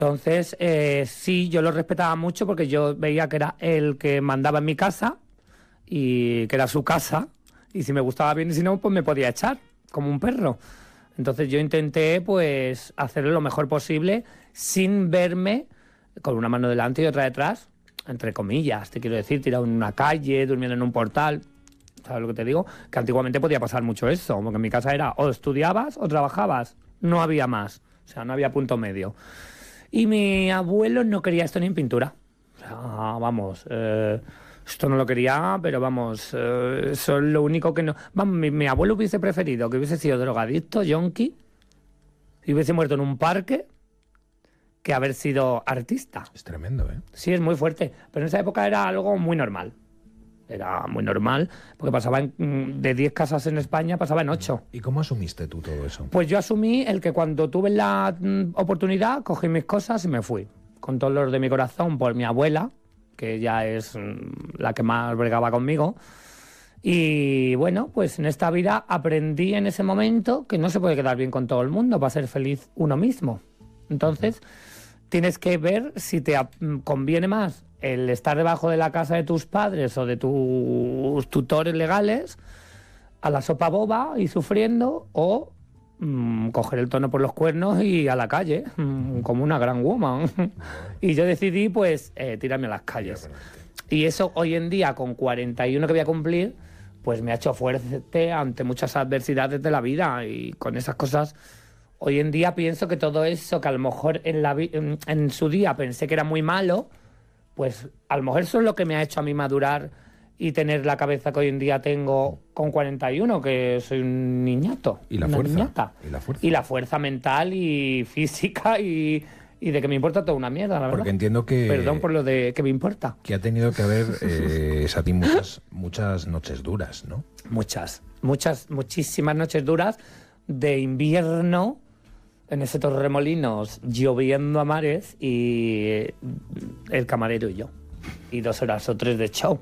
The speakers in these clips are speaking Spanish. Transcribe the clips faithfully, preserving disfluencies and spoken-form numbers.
Entonces, eh, sí, yo lo respetaba mucho porque yo veía que era el que mandaba en mi casa y que era su casa, y si me gustaba bien y si no, pues me podía echar, como un perro. Entonces yo intenté, pues, hacerlo lo mejor posible sin verme con una mano delante y otra detrás, entre comillas, te quiero decir, tirado en una calle, durmiendo en un portal, ¿sabes lo que te digo? Que antiguamente podía pasar mucho eso, porque en mi casa era o estudiabas o trabajabas, no había más, o sea, no había punto medio. Y mi abuelo no quería esto ni en pintura. O sea, vamos, eh, esto no lo quería, pero vamos, eh, eso es lo único que no... Vamos, mi, mi abuelo hubiese preferido que hubiese sido drogadicto, yonki, y hubiese muerto en un parque, que haber sido artista. Es tremendo, ¿eh? Sí, es muy fuerte. Pero en esa época era algo muy normal. Era muy normal, porque pasaba en, de diez casas en España, pasaba en ocho. ¿Y cómo asumiste tú todo eso? Pues yo asumí el que cuando tuve la mm, oportunidad, cogí mis cosas y me fui. Con todo el dolor de mi corazón por mi abuela, que ella es mm, la que más bregaba conmigo. Y bueno, pues en esta vida aprendí en ese momento que no se puede quedar bien con todo el mundo para ser feliz uno mismo. Entonces, tienes que ver si te conviene más el estar debajo de la casa de tus padres o de tus tutores legales a la sopa boba y sufriendo, o mmm, coger el tono por los cuernos y a la calle, mmm, como una gran woman. Y yo decidí, pues, eh, tirarme a las calles. Y eso hoy en día, con cuarenta y uno que voy a cumplir, pues me ha hecho fuerte ante muchas adversidades de la vida. Y con esas cosas, hoy en día pienso que todo eso que a lo mejor en, la vi- en, en su día pensé que era muy malo, pues a lo mejor eso es lo que me ha hecho a mí madurar y tener la cabeza que hoy en día tengo con cuarenta y uno, que soy un niñato. Y la una fuerza. niñata. Y la fuerza. Y la fuerza mental y física y, y de que me importa toda una mierda, la verdad. Porque entiendo que... Perdón por lo de que me importa. Que ha tenido que haber, eh, Satín, muchas, muchas noches duras, ¿no? Muchas, muchas, muchísimas noches duras de invierno en ese Torremolinos, lloviendo a mares, y el camarero y yo. Y dos horas o tres de show.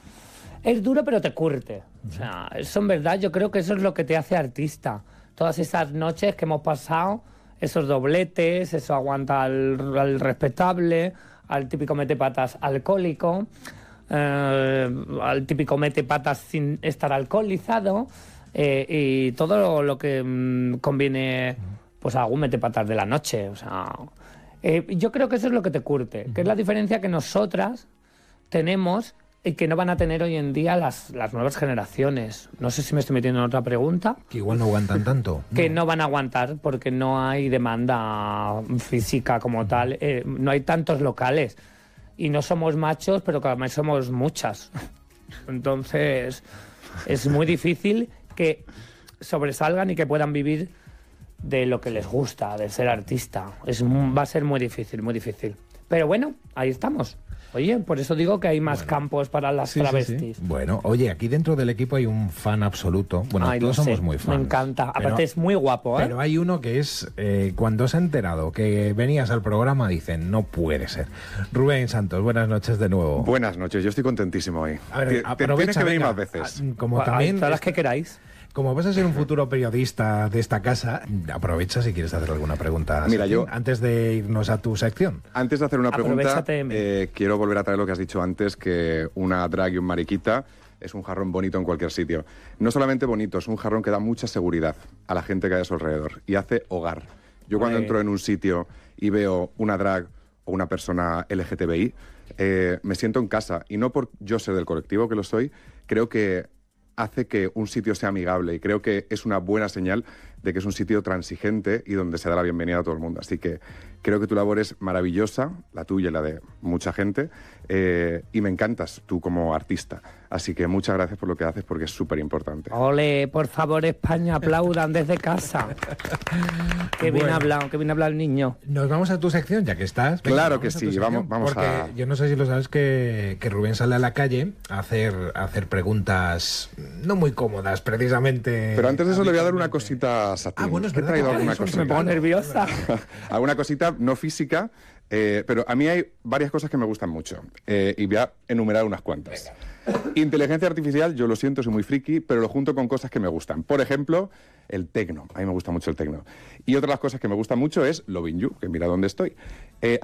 Es duro, pero te curte. O sea, eso en verdad yo creo que eso es lo que te hace artista. Todas esas noches que hemos pasado, esos dobletes, eso aguanta al, al respetable, al típico metepatas alcohólico, eh, al típico metepatas sin estar alcoholizado, eh, y todo lo, lo que mm, conviene, pues a algún metepatas de la noche. O sea, eh, yo creo que eso es lo que te curte, que es la diferencia que nosotras tenemos y que no van a tener hoy en día las, las nuevas generaciones. No sé si me estoy metiendo en otra pregunta. Que igual no aguantan tanto. Que no van a aguantar porque no hay demanda física como tal. Eh, no hay tantos locales. Y no somos machos, pero cada vez somos muchas. Entonces, es muy difícil que sobresalgan y que puedan vivir de lo que les gusta, de ser artista. Es, va a ser muy difícil, muy difícil. Pero bueno, ahí estamos. Oye, por eso digo que hay más bueno. campos para las sí, travestis. Sí, sí. Bueno, oye, aquí dentro del equipo hay un fan absoluto. Bueno, Ay, todos no somos sé, muy fans. Me encanta. Pero, aparte es muy guapo, ¿eh? Pero hay uno que es, eh, cuando se ha enterado que venías al programa, dicen, no puede ser. Rubén Santos, buenas noches de nuevo. Buenas noches, yo estoy contentísimo hoy. A ver, aprovecha, tienes que venir venga, más veces. Como Ay, también... todas las que queráis. Como vas a ser un futuro periodista de esta casa, aprovecha si quieres hacer alguna pregunta. Mira, yo antes de irnos a tu sección. Antes de hacer una pregunta, eh, quiero volver a traer lo que has dicho antes, que una drag y un mariquita es un jarrón bonito en cualquier sitio. No solamente bonito, es un jarrón que da mucha seguridad a la gente que hay a su alrededor y hace hogar. Yo cuando Ay. entro en un sitio y veo una drag o una persona L G T B I, eh, me siento en casa. Y no por yo ser del colectivo, que lo soy, creo que hace que un sitio sea amigable, y creo que es una buena señal de que es un sitio transigente y donde se da la bienvenida a todo el mundo. Así que creo que tu labor es maravillosa, la tuya y la de mucha gente, eh, y me encantas tú como artista. Así que muchas gracias por lo que haces, porque es súper importante. Ole, por favor, España, aplaudan desde casa. Qué bien Bueno. hablado, qué bien hablado el niño. Nos vamos a tu sección, ya que estás. Venga, Claro vamos que a tu sí, sección, vamos- vamos porque a- yo no sé si lo sabes que, que Rubén sale a la calle a hacer, a hacer preguntas no muy cómodas, precisamente. Pero antes de eso le voy a dar una habitualmente. cosita a Satín. Ah, bueno, es Te he verdad traído que alguna eso cosita. Me pongo nerviosa. Alguna cosita no física, Eh, pero a mí hay varias cosas que me gustan mucho eh, y voy a enumerar unas cuantas. Inteligencia artificial, yo lo siento, soy muy friki, pero lo junto con cosas que me gustan. Por ejemplo, el tecno. A mí me gusta mucho el tecno. Y otra de las cosas que me gusta mucho es Loving You, que mira dónde estoy. Eh,